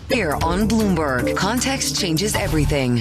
Here on Bloomberg, context changes everything.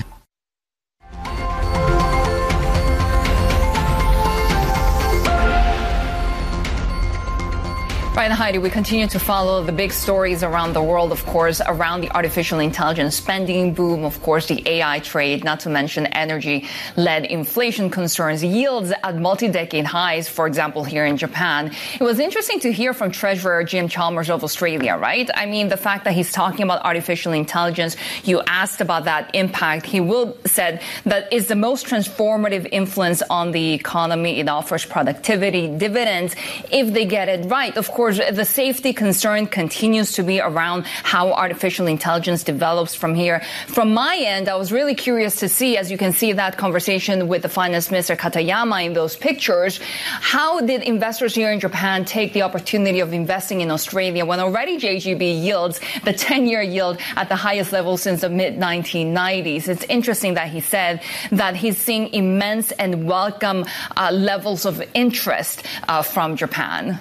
Right, Heidi, we continue to follow the big stories around the world, of course, around the artificial intelligence spending boom, of course, the AI trade, not to mention energy-led inflation concerns, yields at multi-decade highs, for example, here in Japan. It was interesting to hear from Treasurer Jim Chalmers of Australia, right? I mean, the fact that he's talking about artificial intelligence, you asked about that impact. He said that it's the most transformative influence on the economy. It offers productivity, dividends, if they get it right. Of course, the safety concern continues to be around how artificial intelligence develops from here. From my end, I was really curious to see, as you can see that conversation with the Finance Minister Katayama in those pictures, how did investors here in Japan take the opportunity of investing in Australia when already JGB yields the 10-year yield at the highest level since the mid-1990s? It's interesting that he said that he's seeing immense and welcome levels of interest from Japan.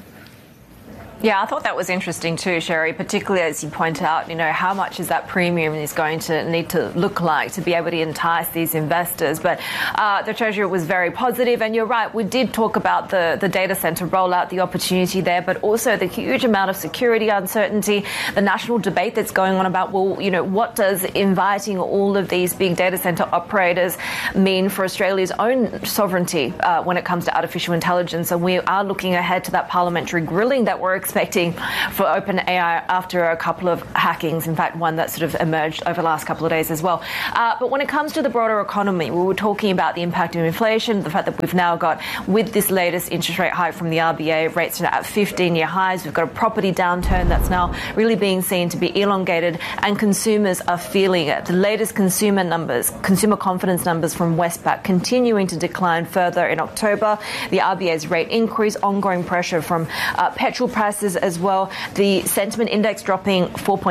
Yeah, I thought that was interesting too, Sherry, particularly as you point out, how much is that premium is going to need to look like to be able to entice these investors. But the Treasurer was very positive, and you're right, we did talk about the data center rollout, the opportunity there, but also the huge amount of security uncertainty, the national debate that's going on about, what does inviting all of these big data center operators mean for Australia's own sovereignty when it comes to artificial intelligence? And we are looking ahead to that parliamentary grilling that we're expecting for OpenAI after a couple of hackings, in fact, one that sort of emerged over the last couple of days as well. But when it comes to the broader economy, we were talking about the impact of inflation, the fact that we've now got, with this latest interest rate hike from the RBA, rates are at 15-year highs. We've got a property downturn that's now really being seen to be elongated, and consumers are feeling it. The latest consumer confidence numbers from Westpac continuing to decline further in October. The RBA's rate increase, ongoing pressure from petrol prices as well. The sentiment index dropping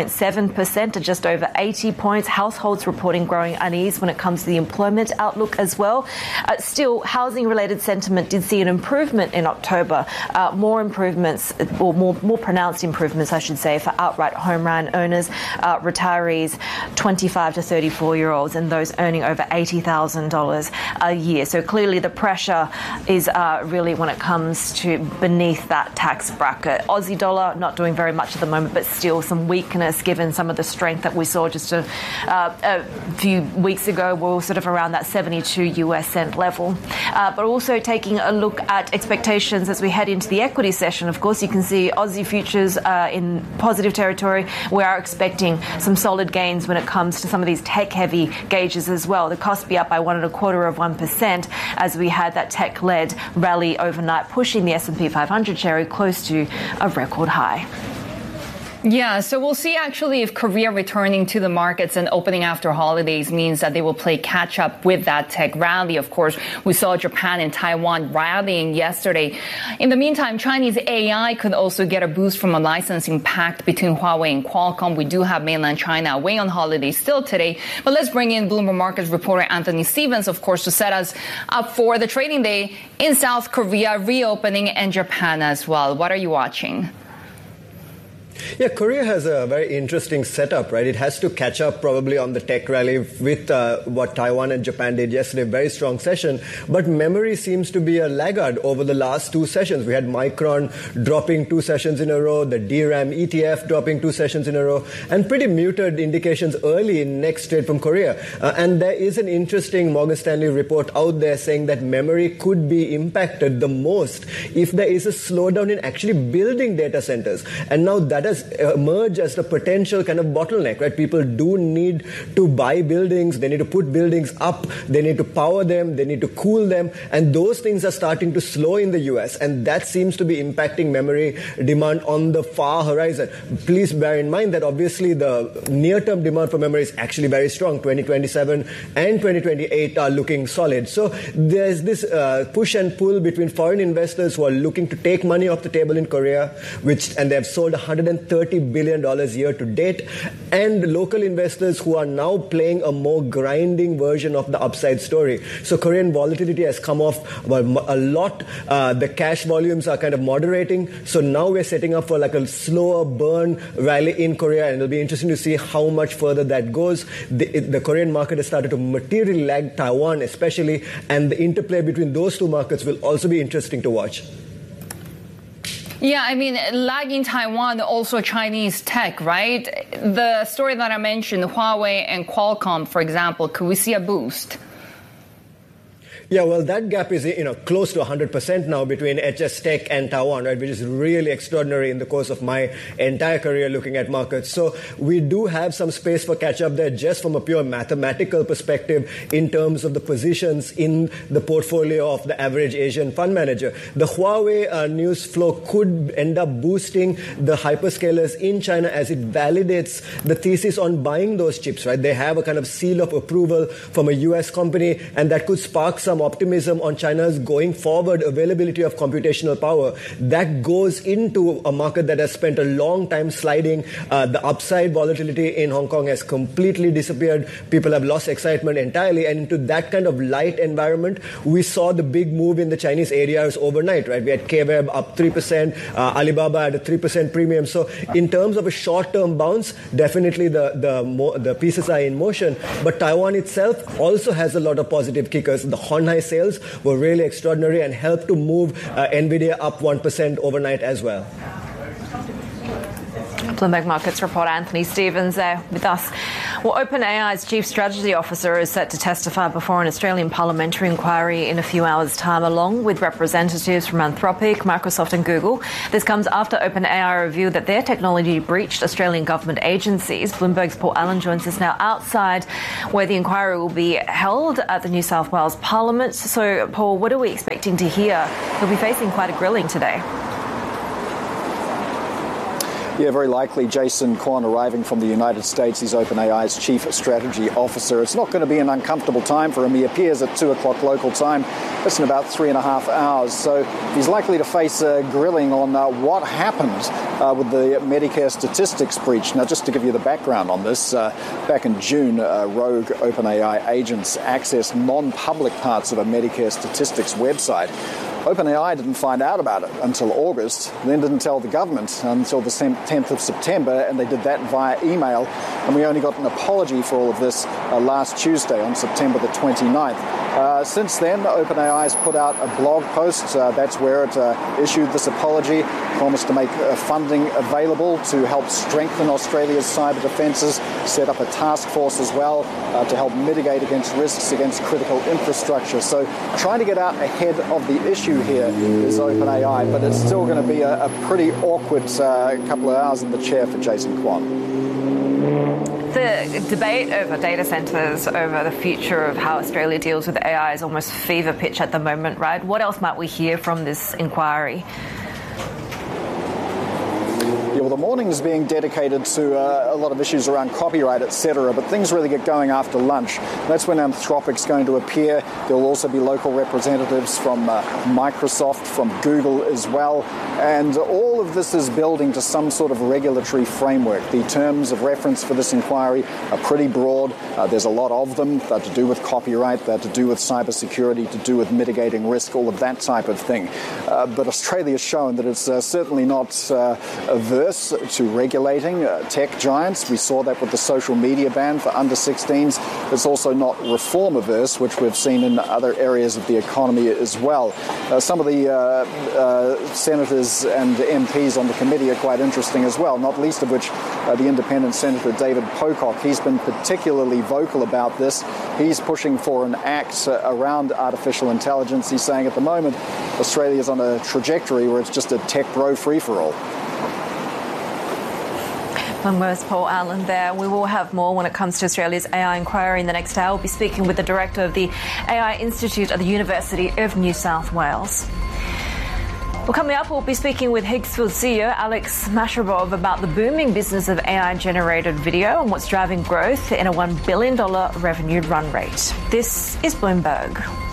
4.7% to just over 80 points. Households reporting growing unease when it comes to the employment outlook as well. Still, housing-related sentiment did see an improvement in October. More improvements, or more pronounced improvements, I should say, for outright homeland owners, retirees, 25 to 34-year-olds, and those earning over $80,000 a year. So clearly the pressure is really when it comes to beneath that tax bracket. Aussie dollar not doing very much at the moment, but still some weakness given some of the strength that we saw just a few weeks ago. We're sort of around that 72 US cent level. But also taking a look at expectations as we head into the equity session. Of course, you can see Aussie futures in positive territory. We are expecting some solid gains when it comes to some of these tech-heavy gauges as well. The cost be up by 1.25% as we had that tech-led rally overnight, pushing the S&P 500 share close to a record high. Yeah, so we'll see actually if Korea returning to the markets and opening after holidays means that they will play catch up with that tech rally. Of course, we saw Japan and Taiwan rallying yesterday. In the meantime, Chinese AI could also get a boost from a licensing pact between Huawei and Qualcomm. We do have mainland China away on holiday still today. But let's bring in Bloomberg Markets reporter Anthony Stevens, of course, to set us up for the trading day in South Korea, reopening, and Japan as well. What are you watching? Yeah, Korea has a very interesting setup, right? It has to catch up probably on the tech rally with what Taiwan and Japan did yesterday. Very strong session. But memory seems to be a laggard over the last two sessions. We had Micron dropping 2 sessions in a row, the DRAM ETF dropping 2 sessions in a row, and pretty muted indications early in next trade from Korea. And there is an interesting Morgan Stanley report out there saying that memory could be impacted the most if there is a slowdown in actually building data centers. And now that has emerged as the potential kind of bottleneck, right? People do need to buy buildings, they need to put buildings up, they need to power them, they need to cool them, and those things are starting to slow in the US, and that seems to be impacting memory demand on the far horizon. Please bear in mind that obviously the near-term demand for memory is actually very strong. 2027 and 2028 are looking solid. So there's this push and pull between foreign investors who are looking to take money off the table in Korea, and they have sold 130 than $30 billion year to date, and local investors who are now playing a more grinding version of the upside story. So Korean volatility has come off a lot. The cash volumes are kind of moderating. So now we're setting up for like a slower burn rally in Korea, and it'll be interesting to see how much further that goes. The Korean market has started to materially lag Taiwan especially, and the interplay between those two markets will also be interesting to watch. Yeah, I mean, lagging Taiwan, also Chinese tech, right? The story that I mentioned, Huawei and Qualcomm, for example, could we see a boost? Yeah, well, that gap is, close to 100% now between HS Tech and Taiwan, right, which is really extraordinary in the course of my entire career looking at markets. So we do have some space for catch-up there just from a pure mathematical perspective in terms of the positions in the portfolio of the average Asian fund manager. The Huawei news flow could end up boosting the hyperscalers in China as it validates the thesis on buying those chips, right? They have a kind of seal of approval from a US company, and that could spark some optimism on China's going forward availability of computational power. That goes into a market that has spent a long time sliding. The upside volatility in Hong Kong has completely disappeared. People have lost excitement entirely. And into that kind of light environment, we saw the big move in the Chinese ADRs overnight, right? We had KWeb up 3%, Alibaba had a 3% premium. So in terms of a short-term bounce, definitely the pieces are in motion. But Taiwan itself also has a lot of positive kickers. The Honhai sales were really extraordinary and helped to move NVIDIA up 1% overnight as well. Bloomberg Markets reporter Anthony Stevens there with us. Well, OpenAI's Chief Strategy Officer is set to testify before an Australian parliamentary inquiry in a few hours' time, along with representatives from Anthropic, Microsoft and Google. This comes after OpenAI revealed that their technology breached Australian government agencies. Bloomberg's Paul Allen joins us now outside where the inquiry will be held at the New South Wales Parliament. So, Paul, what are we expecting to hear? He'll be facing quite a grilling today. Yeah, very likely Jason Kwon arriving from the United States. He's OpenAI's Chief Strategy Officer. It's not going to be an uncomfortable time for him. He appears at 2 o'clock local time. That's in about 3.5 hours. So he's likely to face grilling on what happened with the Medicare statistics breach. Now, just to give you the background on this, back in June, rogue OpenAI agents accessed non-public parts of a Medicare statistics website. OpenAI didn't find out about it until August, then didn't tell the government until the 10th of September, and they did that via email. And we only got an apology for all of this last Tuesday on September the 29th. Since then, OpenAI has put out a blog post. That's where it issued this apology, promised to make funding available to help strengthen Australia's cyber defences, set up a task force as well to help mitigate against risks against critical infrastructure. So trying to get out ahead of the issue here is OpenAI, but it's still going to be a pretty awkward couple of hours in the chair for Jason Kwon. The debate over data centres, over the future of how Australia deals with AI is almost fever pitch at the moment, right? What else might we hear from this inquiry? Yeah, well, the morning is being dedicated to a lot of issues around copyright, etc., but things really get going after lunch. That's when Anthropic's going to appear. There will also be local representatives from Microsoft, from Google as well, and all of this is building to some sort of regulatory framework. The terms of reference for this inquiry are pretty broad. There's a lot of them that are to do with copyright, that are to do with cybersecurity, to do with mitigating risk, all of that type of thing. But Australia has shown that it's certainly not averse to regulating tech giants. We saw that with the social media ban for under 16s. It's also not reform averse, which we've seen in other areas of the economy as well. Some of the senators and MPs on the committee are quite interesting as well, not least of which the independent Senator David Pocock. He's been particularly vocal about this. He's pushing for an act around artificial intelligence. He's saying at the moment Australia's on a trajectory where it's just a tech bro free-for-all. Bloomberg's Paul Allen there. We will have more when it comes to Australia's AI inquiry in the next hour. We'll be speaking with the director of the AI Institute at the University of New South Wales. Well, coming up, we'll be speaking with Higgsfield CEO Alex Masharov about the booming business of AI-generated video and what's driving growth in a $1 billion revenue run rate. This is Bloomberg.